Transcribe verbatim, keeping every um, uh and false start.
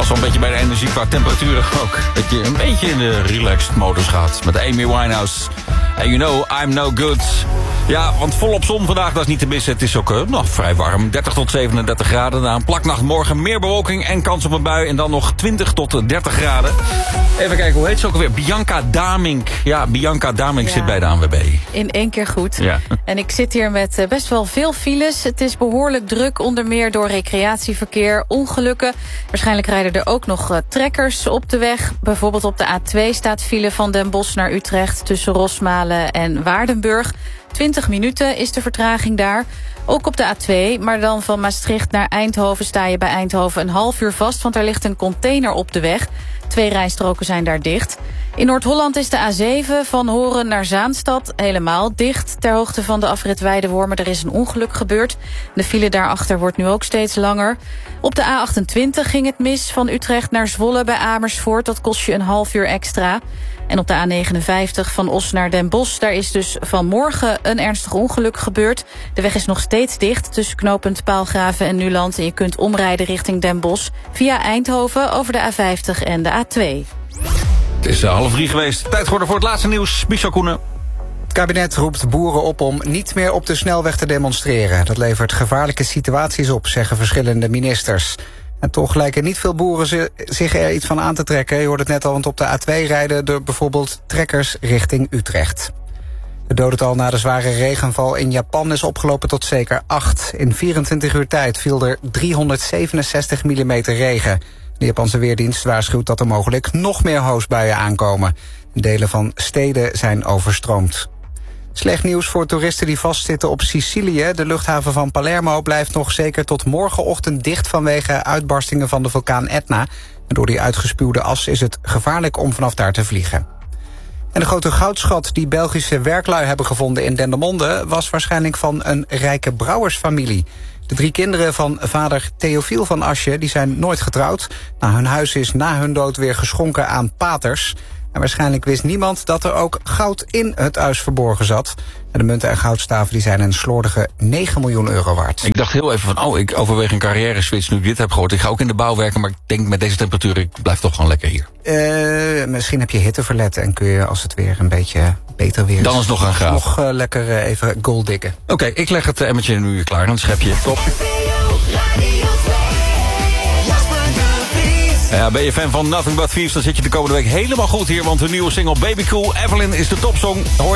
Pas wel een beetje bij de energie qua temperaturen ook. Dat je een beetje in de relaxed modus gaat. Met Amy Winehouse. And you know, I'm no good. Ja, want volop zon vandaag, dat is niet te missen. Het is ook uh, nog vrij warm. dertig tot zevenendertig graden. Na een plaknacht morgen meer bewolking en kans op een bui. En dan nog twintig tot dertig graden. Even kijken, hoe heet ze ook alweer? Bianca Damink. Ja, Bianca Damink ja. zit bij de A N W B. In één keer goed. Ja. En ik zit hier met uh, best wel veel files. Het is behoorlijk druk, onder meer door recreatieverkeer, ongelukken. Waarschijnlijk rijden er ook nog uh, trekkers op de weg. Bijvoorbeeld op de A twee staat file van Den Bosch naar Utrecht tussen Rosmalen en Waardenburg. twintig minuten is de vertraging daar. Ook op de A twee, maar dan van Maastricht naar Eindhoven sta je bij Eindhoven een half uur vast, want er ligt een container op de weg. Twee rijstroken zijn daar dicht. In Noord-Holland is de A zeven van Horen naar Zaanstad helemaal dicht. Ter hoogte van de afrit Weidewormen, er is een ongeluk gebeurd. De file daarachter wordt nu ook steeds langer. Op de A achtentwintig ging het mis van Utrecht naar Zwolle bij Amersfoort. Dat kost je een half uur extra. En op de A negenenvijftig van Os naar Den Bosch, daar is dus vanmorgen een ernstig ongeluk gebeurd. De weg is nog steeds dicht tussen knooppunt Paalgraven en Nuland. En je kunt omrijden richting Den Bosch via Eindhoven over de A vijftig en de A twee. Het is half drie geweest. Tijd geworden voor het laatste nieuws. Michel Koenen. Het kabinet roept boeren op om niet meer op de snelweg te demonstreren. Dat levert gevaarlijke situaties op, zeggen verschillende ministers. En toch lijken niet veel boeren zich er iets van aan te trekken. Je hoort het net al, want op de A twee rijden er bijvoorbeeld trekkers richting Utrecht. Het dodental na de zware regenval in Japan is opgelopen tot zeker acht. In vierentwintig uur tijd viel er driehonderdzevenenzestig millimeter regen. De Japanse Weerdienst waarschuwt dat er mogelijk nog meer hoosbuien aankomen. Delen van steden zijn overstroomd. Slecht nieuws voor toeristen die vastzitten op Sicilië. De luchthaven van Palermo blijft nog zeker tot morgenochtend dicht vanwege uitbarstingen van de vulkaan Etna. En door die uitgespuwde as is het gevaarlijk om vanaf daar te vliegen. En de grote goudschat die Belgische werklui hebben gevonden in Dendermonde was waarschijnlijk van een rijke brouwersfamilie. De drie kinderen van vader Theofiel van Asje die zijn nooit getrouwd. Nou, hun huis is na hun dood weer geschonken aan paters. En waarschijnlijk wist niemand dat er ook goud in het huis verborgen zat. En de munten en goudstaven die zijn een slordige negen miljoen euro waard. Ik dacht heel even van, oh, ik overweeg een carrière switch nu ik dit heb gehoord. Ik ga ook in de bouw werken, maar ik denk met deze temperatuur, ik blijf toch gewoon lekker hier. Uh, misschien heb je hitteverlet en kun je, als het weer een beetje beter weer is, dan is nog een graaf. Nog uh, lekker uh, even gold diggen. Oké, okay, ik leg het emmertje nu weer klaar. Dan schep je. Top. Ja, ben je fan van Nothing But Thieves, dan zit je de komende week helemaal goed hier. Want hun nieuwe single Baby Cool, Evelyn, is de topsong. Hoor